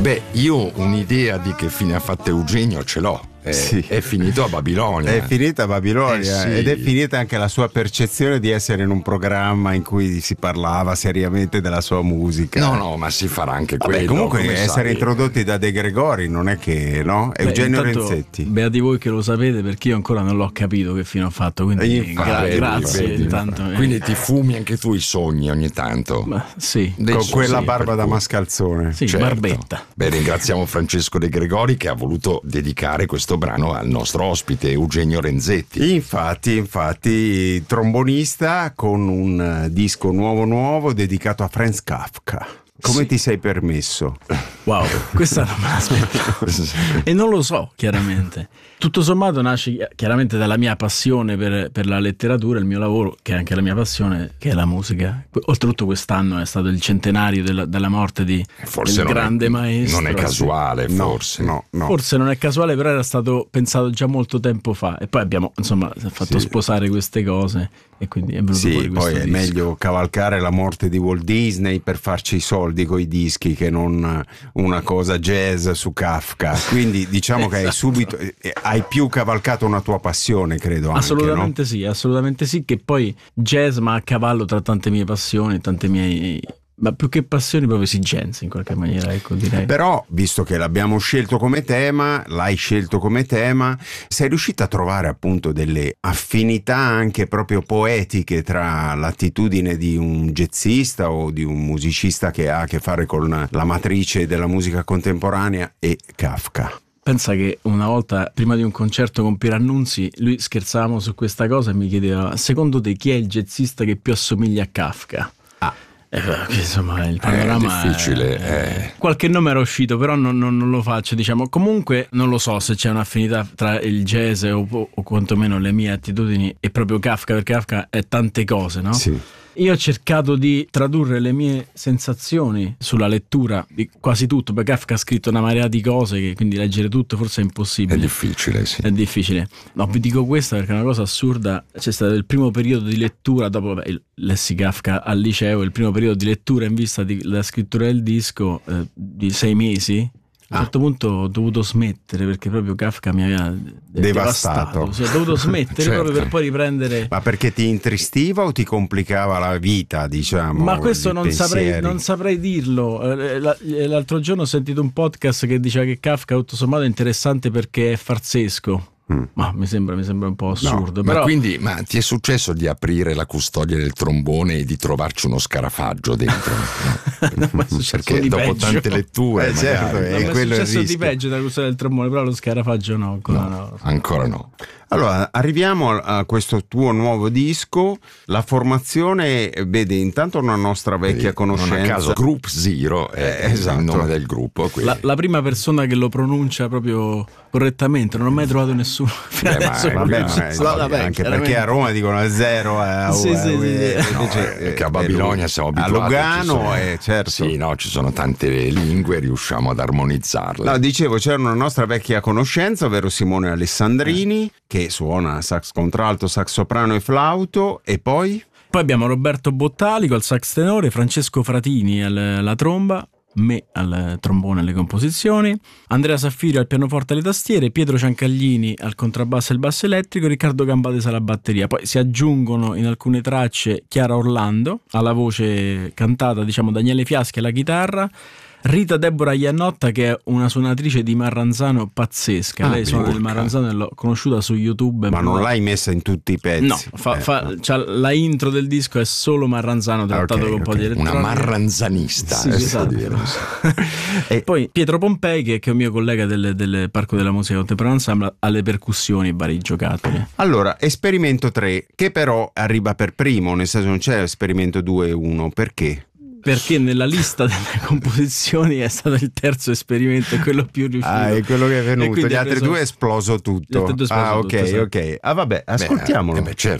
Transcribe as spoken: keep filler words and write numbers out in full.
Beh, io un'idea di che fine ha fatto Eugenio ce l'ho. È, sì. è finito a Babilonia. È finita a Babilonia, eh sì. Ed è finita anche la sua percezione di essere in un programma in cui si parlava seriamente della sua musica. No, no, ma si farà anche quello. Vabbè, comunque essere sai. introdotti da De Gregori non è che, no? Beh, Eugenio Renzetti. Beati voi che lo sapete, perché io ancora non l'ho capito che fine ho fatto, quindi infatti, gra- vedi, grazie vedi. intanto. Quindi ti fumi anche tu i sogni ogni tanto. Ma sì. Con Adesso quella sì, barba da mascalzone. Sì, certo. Barbetta. Beh, ringraziamo Francesco De Gregori che ha voluto dedicare questo brano al nostro ospite Eugenio Renzetti. Infatti, infatti, trombonista con un disco nuovo nuovo dedicato a Franz Kafka. Come sì. ti sei permesso? Wow, questa non me l'aspettavo. E non lo so, chiaramente. Tutto sommato nasce chiaramente dalla mia passione per, per la letteratura, il mio lavoro, che è anche la mia passione, che è la musica. Oltretutto quest'anno è stato il centenario della, della morte di, forse del non grande è, maestro. Non è casuale, no, forse. No, no. Forse non è casuale, però era stato pensato già molto tempo fa. E poi abbiamo, insomma, fatto sì. sposare queste cose. E quindi è venuto sì, fuori questo poi è disco. meglio cavalcare la morte di Walt Disney per farci i soldi coi dischi che non una cosa jazz su Kafka. Quindi diciamo esatto. che hai subito hai più cavalcato una tua passione, credo. Assolutamente anche, no? sì, assolutamente sì, che poi jazz ma a cavallo tra tante mie passioni, tante mie, ma più che passioni proprio esigenze in qualche maniera, ecco, direi. Però, visto che l'abbiamo scelto come tema, l'hai scelto come tema, sei riuscita a trovare appunto delle affinità anche proprio poetiche tra l'attitudine di un jazzista o di un musicista che ha a che fare con la matrice della musica contemporanea e Kafka? Pensa che una volta, prima di un concerto con Pirannunzi, lui scherzavamo su questa cosa e mi chiedeva: secondo te chi è il jazzista che più assomiglia a Kafka? Ah. Eh, insomma, il panorama è difficile. È... Eh. Qualche nome era uscito, però non, non, non lo faccio, diciamo. Comunque non lo so se c'è un'affinità tra il jazz o, o quantomeno le mie attitudini e proprio Kafka, perché Kafka è tante cose, no? Sì. Io ho cercato di tradurre le mie sensazioni sulla lettura di quasi tutto, perché Kafka ha scritto una marea di cose, che quindi leggere tutto forse è impossibile. È difficile, sì. È difficile. No, vi dico questa perché è una cosa assurda. C'è stato il primo periodo di lettura, dopo vabbè, lessi Kafka al liceo, il primo periodo di lettura in vista della scrittura del disco eh, di sei mesi. A un certo punto ho dovuto smettere perché proprio Kafka mi aveva devastato. devastato. Cioè, ho dovuto smettere certo. proprio per poi riprendere. Ma perché ti intristiva o ti complicava la vita, diciamo? Ma questo non pensieri? saprei, non saprei dirlo. L'altro giorno ho sentito un podcast che diceva che Kafka tutto sommato è interessante perché è farsesco. Mm. Ma mi sembra, mi sembra un po' assurdo. No, però... Ma quindi ma ti è successo di aprire la custodia del trombone e di trovarci uno scarafaggio dentro? No, ma è perché di dopo peggio. tante letture eh, certo, no, è ma quello è il successo rischio. di peggio della custodia del trombone, però lo scarafaggio no, ancora no, no, ancora no. Allora, arriviamo a questo tuo nuovo disco. La formazione vede intanto una nostra vecchia Vedi, conoscenza. Non a caso Group Zero è eh, esatto. il nome del gruppo. La, la prima persona che lo pronuncia proprio correttamente, non ho mai trovato nessuno. Beh, ma, vabbè, vabbè, no, vabbè, anche perché a Roma dicono zero, eh, sì, eh, sì, eh, sì, no, invece, eh, che a Babilonia siamo abituati. A Lugano, sono, eh, certo. Sì, no, ci sono tante lingue, riusciamo ad armonizzarle. No, dicevo, c'era una nostra vecchia conoscenza, ovvero Simone Alessandrini, eh. che suona sax contralto, sax soprano e flauto, e poi? Poi abbiamo Roberto Bottalico al sax tenore, Francesco Fratini alla tromba, me al trombone e alle composizioni, Andrea Saffiri al pianoforte e alle tastiere, Pietro Ciancaglini al contrabbasso e il basso elettrico, Riccardo Gambadesa alla batteria. Poi si aggiungono in alcune tracce Chiara Orlando alla voce cantata, diciamo Daniele Fiaschi alla chitarra, Rita Deborah Iannotta, che è una suonatrice di marranzano pazzesca. Ah, lei suona il urca. marranzano e l'ho conosciuta su YouTube. Ma non l'hai messa in tutti i pezzi? No, fa, eh, fa, no. Cioè, la intro del disco è solo marranzano trattato okay, con un okay. po' di elettronica. Una marranzanista. Sì, eh, esatto. dire. E poi Pietro Pompei, che, che è un mio collega del, del Parco della Musica Contemporanea Ensemble, alle percussioni e vari giocattoli. Allora, esperimento tre, che però arriva per primo, nel senso non c'è esperimento due e uno, perché? Perché nella lista delle composizioni è stato il terzo esperimento, quello più riuscito. Ah, è quello che è venuto. Gli altri preso... due è esploso tutto. Gli altri due è esploso ah, tutto, ok, sì. ok. Ah, vabbè, ascoltiamolo. Beh, eh beh, certo.